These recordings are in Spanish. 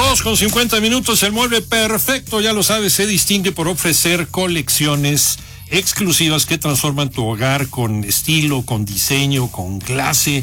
2:50 el mueble perfecto, ya lo sabes, se distingue por ofrecer colecciones exclusivas que transforman tu hogar con estilo, con diseño, con clase.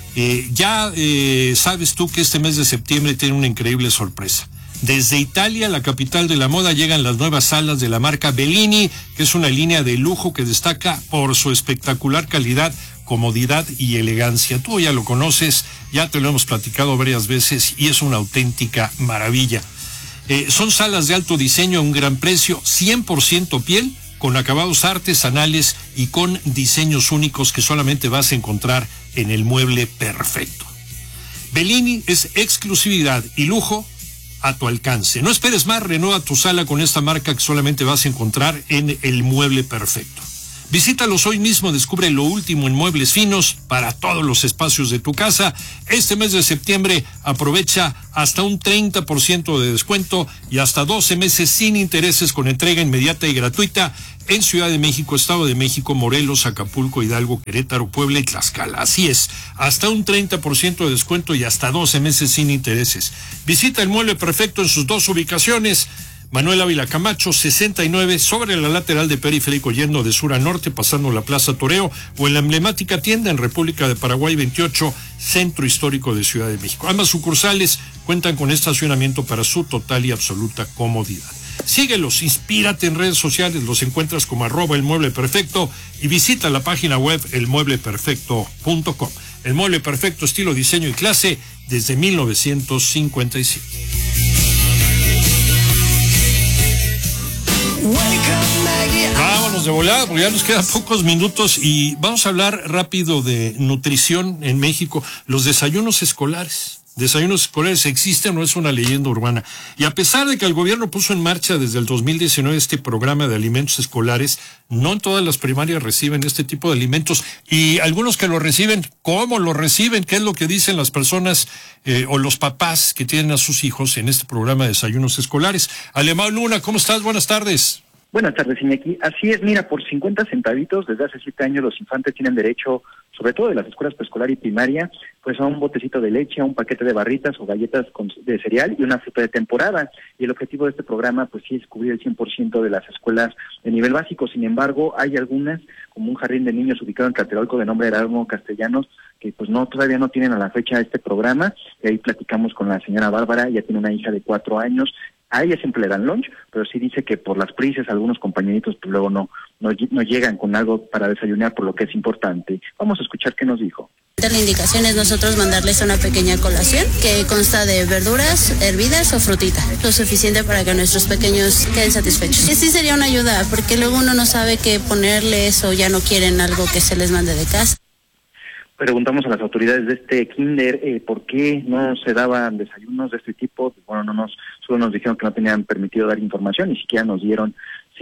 Sabes tú que este mes de septiembre tiene una increíble sorpresa. Desde Italia, la capital de la moda, llegan las nuevas salas de la marca Bellini, que es una línea de lujo que destaca por su espectacular calidad, comodidad y elegancia. Tú ya lo conoces, ya te lo hemos platicado varias veces y es una auténtica maravilla. Son salas de alto diseño a un gran precio, 100% piel, con acabados artesanales y con diseños únicos que solamente vas a encontrar en el mueble perfecto. Bellini es exclusividad y lujo a tu alcance. No esperes más, renueva tu sala con esta marca que solamente vas a encontrar en el mueble perfecto. Visítalos hoy mismo, descubre lo último en muebles finos para todos los espacios de tu casa. Este mes de septiembre aprovecha hasta un 30% de descuento y hasta 12 meses sin intereses con entrega inmediata y gratuita en Ciudad de México, Estado de México, Morelos, Acapulco, Hidalgo, Querétaro, Puebla y Tlaxcala. Así es, hasta un 30% de descuento y hasta 12 meses sin intereses. Visita el mueble perfecto en sus dos ubicaciones. Manuel Ávila Camacho, 69, sobre la lateral de Periférico yendo de sur a norte, pasando la Plaza Toreo, o en la emblemática tienda en República de Paraguay 28, Centro Histórico de Ciudad de México. Ambas sucursales cuentan con estacionamiento para su total y absoluta comodidad. Síguelos, inspírate en redes sociales, los encuentras como @elmuebleperfecto y visita la página web elmuebleperfecto.com. El Mueble Perfecto, estilo, diseño y clase desde 1957. Vámonos de volada, porque ya nos quedan pocos minutos y vamos a hablar rápido de nutrición en México. Los desayunos escolares. Desayunos escolares existen, no es una leyenda urbana. Y a pesar de que el gobierno puso en marcha desde el 2019 este programa de alimentos escolares, no en todas las primarias reciben este tipo de alimentos. Y algunos que lo reciben, ¿cómo lo reciben? ¿Qué es lo que dicen las personas o los papás que tienen a sus hijos en este programa de desayunos escolares? Alemán Luna, ¿cómo estás? Buenas tardes. Buenas tardes, Iñaki. Así es, mira, por 50 centavitos, desde hace 7 años los infantes tienen derecho, sobre todo de las escuelas preescolar y primaria, pues a un botecito de leche, a un paquete de barritas o galletas de cereal y una fruta de temporada. Y el objetivo de este programa, pues sí, es cubrir el 100% de las escuelas de nivel básico. Sin embargo, hay algunas, como un jardín de niños ubicado en Tlatelolco de nombre Erasmo Castellanos, que pues todavía no tienen a la fecha este programa. Y ahí platicamos con la señora Bárbara, ella tiene una hija de 4 años. A ella siempre le dan lunch, pero sí dice que por las prisas algunos compañeritos pues luego no llegan con algo para desayunar, por lo que es importante. Vamos a escuchar qué nos dijo. La indicación es nosotros mandarles una pequeña colación que consta de verduras hervidas o frutita, lo suficiente para que nuestros pequeños queden satisfechos. Y sí sería una ayuda, porque luego uno no sabe qué ponerles o ya no quieren algo que se les mande de casa. Preguntamos a las autoridades de este kinder por qué no se daban desayunos de este tipo. Bueno, solo nos dijeron que no tenían permitido dar información, ni siquiera nos dijeron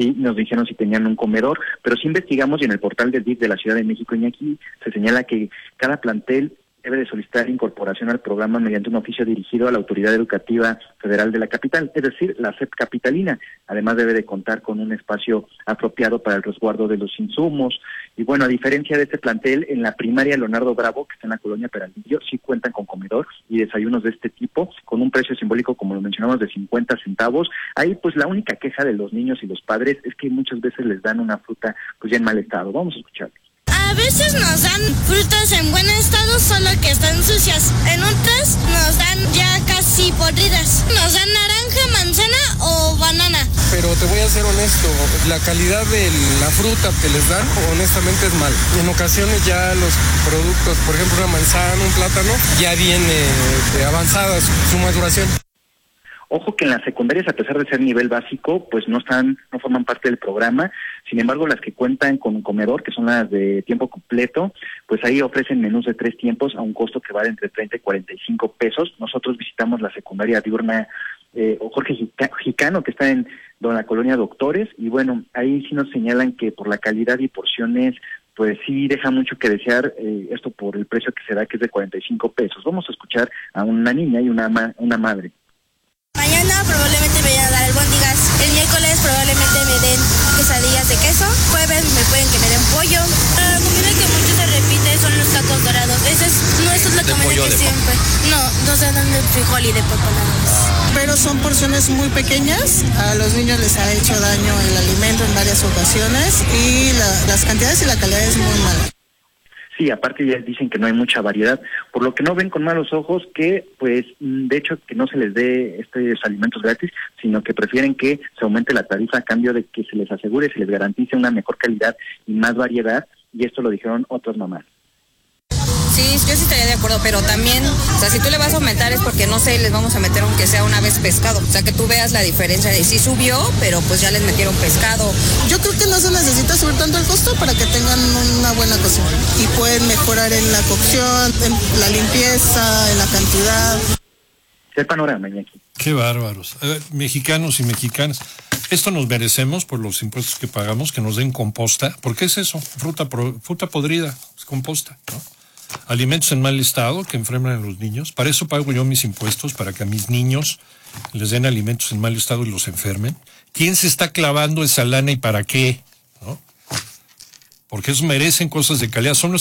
si tenían un comedor, pero sí investigamos y en el portal del DIF de la Ciudad de México, Iñaki, se señala que cada plantel debe de solicitar incorporación al programa mediante un oficio dirigido a la Autoridad Educativa Federal de la capital, es decir, la SEP capitalina. Además debe de contar con un espacio apropiado para el resguardo de los insumos. Y bueno, a diferencia de este plantel, en la primaria Leonardo Bravo, que está en la colonia Peralvillo, sí cuentan con comedor y desayunos de este tipo, con un precio simbólico, como lo mencionamos, de 50 centavos. Ahí pues la única queja de los niños y los padres es que muchas veces les dan una fruta pues ya en mal estado. Vamos a escucharlo. A veces nos dan frutas en buen estado, solo que están sucias. En otras nos dan ya casi podridas. Nos dan naranja, manzana o banana. Pero te voy a ser honesto, la calidad de la fruta que les dan, honestamente es mala. En ocasiones ya los productos, por ejemplo una manzana, un plátano, ya viene avanzada su maduración. Ojo que en las secundarias, a pesar de ser nivel básico, pues no forman parte del programa. Sin embargo, las que cuentan con un comedor, que son las de tiempo completo, pues ahí ofrecen menús de 3 tiempos a un costo que va de entre 30 y 45 pesos. Nosotros visitamos la secundaria diurna Jorge Jicano, que está en la colonia Doctores, y bueno, ahí sí nos señalan que por la calidad y porciones, pues sí deja mucho que desear, esto por el precio que se da, que es de 45 pesos. Vamos a escuchar a una niña y una madre. Mañana probablemente me vayan a dar albóndigas. El miércoles probablemente me den quesadillas de queso. Jueves me pueden que me den pollo. La comida que mucho se repite son los tacos dorados. No, eso es lo que me de siempre. No, nos dan de frijol y de papa nada más. Pero son porciones muy pequeñas, a los niños les ha hecho daño el alimento en varias ocasiones y las cantidades y la calidad es muy mala. Sí, aparte ya dicen que no hay mucha variedad, por lo que no ven con malos ojos que, pues, de hecho, que no se les dé estos alimentos gratis, sino que prefieren que se aumente la tarifa a cambio de que se les asegure, se les garantice una mejor calidad y más variedad, y esto lo dijeron otras mamás. Sí, yo sí estaría de acuerdo, pero también, o sea, si tú le vas a aumentar es porque, no sé, les vamos a meter aunque sea una vez pescado. O sea, que tú veas la diferencia de sí subió, pero pues ya les metieron pescado. Yo creo que no se necesita subir tanto el costo para que tengan una buena cocina. Y pueden mejorar en la cocción, en la limpieza, en la cantidad. El panorama, Iñaki. Qué bárbaros. Mexicanos y mexicanas, esto nos merecemos por los impuestos que pagamos, que nos den composta. ¿Por qué es eso? Fruta podrida, es composta, ¿no? Alimentos en mal estado que enferman a los niños. Para eso pago yo mis impuestos, para que a mis niños les den alimentos en mal estado y los enfermen. ¿Quién se está clavando esa lana y para qué? ¿No? Porque esos merecen cosas de calidad. Son